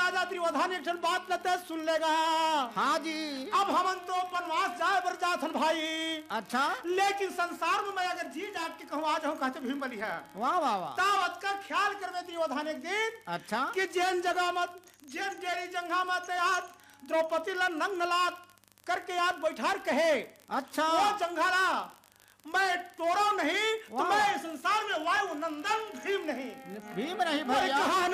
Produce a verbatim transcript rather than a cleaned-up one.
राजा दुर्योधन एक ठन बात लेते सुन लेगा। हाँ जी। अब हमन तो वनवास जाए बर जाथन भाई। अच्छा। लेकिन संसार में मैं अगर जी जाट के कहूँ आज हूँ कहते भीम बली है। वाह वाह वाह। तावत का ख्याल करवे दुर्योधन एक दिन। अच्छा। कि जैन जगह मत जैन डेरी जंघा मत याद द्रौपदी ला नंग नलात करके याद बैठार कहे। अच्छा। वो जंघाला मैं तोड़ा नहीं तो मैं संसार में वायु नंदन भीम नहीं। भीम नहीं भैया।